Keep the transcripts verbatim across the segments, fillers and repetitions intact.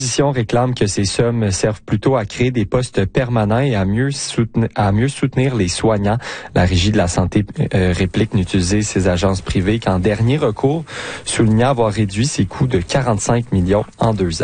L'opposition réclame que ces sommes servent plutôt à créer des postes permanents et à mieux soutenir, à mieux soutenir les soignants. La Régie de la santé euh, réplique n'utiliser ces agences privées qu'en dernier recours, soulignant avoir réduit ses coûts de quarante-cinq millions en deux ans.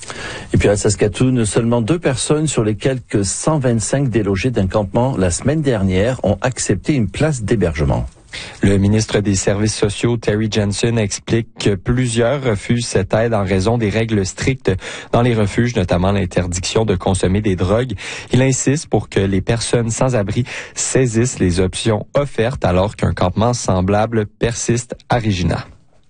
Et puis à Saskatoon, seulement deux personnes sur les quelques cent vingt-cinq délogés d'un campement la semaine dernière ont accepté une place d'hébergement. Le ministre des Services sociaux, Terry Jensen, explique que plusieurs refusent cette aide en raison des règles strictes dans les refuges, notamment l'interdiction de consommer des drogues. Il insiste pour que les personnes sans abri saisissent les options offertes alors qu'un campement semblable persiste à Regina.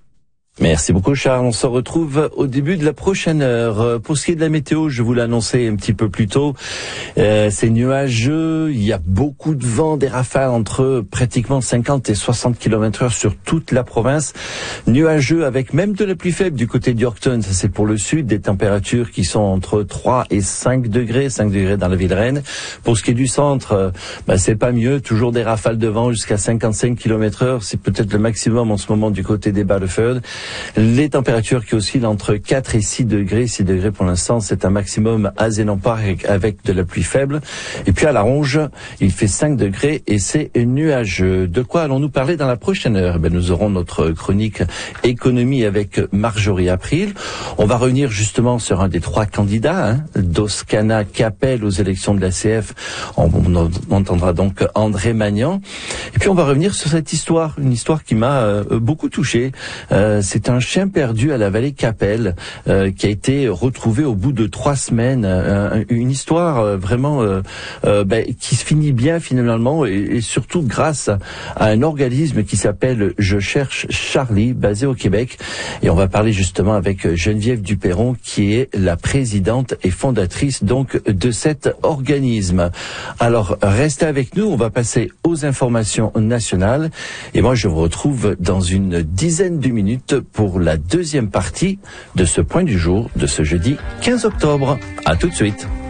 Merci beaucoup Charles, on se retrouve au début de la prochaine heure. Pour ce qui est de la météo, je vous l'ai annoncé un petit peu plus tôt, euh, c'est nuageux, il y a beaucoup de vent, des rafales entre pratiquement cinquante et soixante kilomètres heure sur toute la province. Nuageux avec même de la pluie faible du côté d'Yorkton, ça c'est pour le sud, des températures qui sont entre trois et cinq degrés, cinq degrés dans la ville Rennes. Pour ce qui est du centre, euh, bah, c'est pas mieux, toujours des rafales de vent jusqu'à cinquante-cinq kilomètres heure, c'est peut-être le maximum en ce moment du côté des Ballefeuilles. Les températures qui oscillent entre quatre et six degrés. six degrés pour l'instant, c'est un maximum à Zénon Park avec de la pluie faible. Et puis à La Ronge, il fait cinq degrés et c'est nuageux. De quoi allons-nous parler dans la prochaine heure? Ben, nous aurons notre chronique économie avec Marjorie April. On va revenir justement sur un des trois candidats, hein, Doskana Capel aux élections de la C F. On, on, on entendra donc André Magnan. Et puis on va revenir sur cette histoire, une histoire qui m'a euh, beaucoup touché. Euh, C'est un chien perdu à la vallée Capel euh, qui a été retrouvé au bout de trois semaines. Euh, une histoire euh, vraiment euh, euh, ben, qui se finit bien finalement et, et surtout grâce à un organisme qui s'appelle Je cherche Charlie, basé au Québec. Et on va parler justement avec Geneviève Duperron qui est la présidente et fondatrice donc de cet organisme. Alors restez avec nous, on va passer aux informations nationales et moi je vous retrouve dans une dizaine de minutes pour la deuxième partie de ce point du jour de ce jeudi quinze octobre. À tout de suite.